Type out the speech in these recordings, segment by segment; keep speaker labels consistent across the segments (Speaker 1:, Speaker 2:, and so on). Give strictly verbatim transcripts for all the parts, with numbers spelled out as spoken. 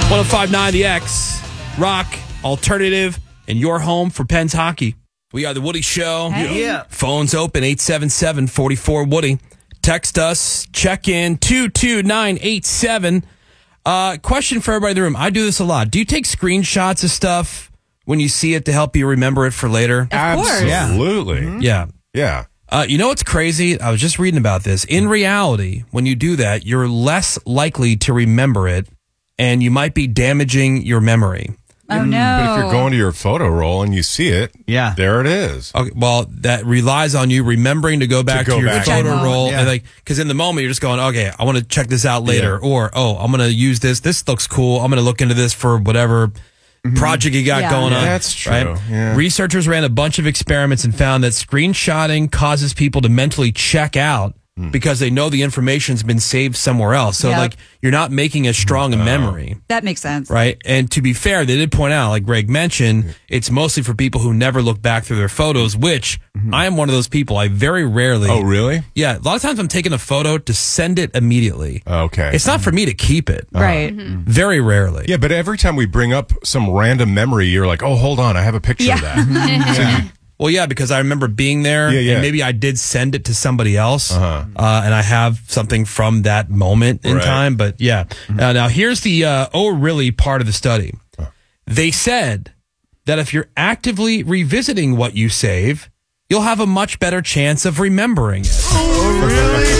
Speaker 1: one oh five point nine The X, rock, alternative, and your home for Penn's hockey. We are the Woody Show.
Speaker 2: Hey.
Speaker 3: Yeah.
Speaker 1: Phones open, eight seven seven, four four, Woody. Text us, check in, two two nine eight seven. Uh, question for everybody in the room. I do this a lot. Do you take screenshots of stuff when you see it to help you remember it for later?
Speaker 2: Of course.
Speaker 4: Absolutely.
Speaker 1: Mm-hmm. Yeah.
Speaker 4: Yeah.
Speaker 1: Uh, you know what's crazy? I was just reading about this. In reality, when you do that, you're less likely to remember it, and you might be damaging your memory.
Speaker 2: Oh, no.
Speaker 4: But if you're going to your photo roll and you see it,
Speaker 3: Yeah.
Speaker 4: there it is.
Speaker 1: Okay, well, that relies on you remembering to go back to,
Speaker 4: go
Speaker 1: your
Speaker 4: back.
Speaker 1: photo
Speaker 2: Which I
Speaker 1: roll,
Speaker 3: won't.
Speaker 1: and
Speaker 3: Yeah.
Speaker 1: like, because in the moment you're just going, okay, I want to check this out later, or oh, I'm going to use this. This looks cool. I'm going to look into this for whatever project you got
Speaker 2: Yeah.
Speaker 1: going on.
Speaker 4: That's true,
Speaker 1: Right?
Speaker 4: yeah.
Speaker 1: Researchers ran a bunch of experiments and found that screenshotting causes people to mentally check out because they know the information's been saved somewhere else. So
Speaker 2: Yep.
Speaker 1: like you're not making as strong a memory.
Speaker 2: That makes sense.
Speaker 1: Right. And to be fair, they did point out, like Greg mentioned, it's mostly for people who never look back through their photos, which I am one of those people. I very rarely.
Speaker 4: Oh, really?
Speaker 1: Yeah. A lot of times I'm taking a photo to send it immediately.
Speaker 4: Okay.
Speaker 1: It's not for me to keep it.
Speaker 2: Right.
Speaker 1: Very rarely.
Speaker 4: Yeah, but every time we bring up some random memory, you're like, oh, hold on, I have a picture of that. So you-
Speaker 1: Well, yeah, because I remember being there
Speaker 4: Yeah, yeah.
Speaker 1: and maybe I did send it to somebody else.
Speaker 4: Uh-huh.
Speaker 1: Uh, and I have something from that moment in
Speaker 4: Right.
Speaker 1: time. But yeah. Uh, now, here's the uh, oh, really part of the study. They said that if you're actively revisiting what you save, you'll have a much better chance of remembering it.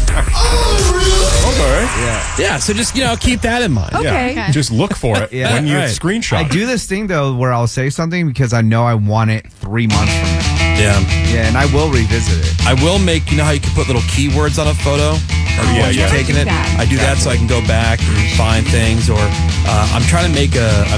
Speaker 4: okay.
Speaker 1: Yeah, so just, you know, keep that in mind.
Speaker 2: Okay.
Speaker 4: Yeah. Just look for it
Speaker 3: Yeah.
Speaker 4: when you
Speaker 1: Right.
Speaker 4: screenshot.
Speaker 3: I do this thing, though, where I'll say something because I know I want it three months from now.
Speaker 1: Yeah.
Speaker 3: Yeah, and I will revisit it.
Speaker 1: I will make, you know how you can put little keywords on a photo?
Speaker 4: Oh, yeah,
Speaker 1: Once
Speaker 4: yeah.
Speaker 1: you've taken it,
Speaker 2: that.
Speaker 1: I do that so I can go back and find things. Or uh, I'm trying to make a, a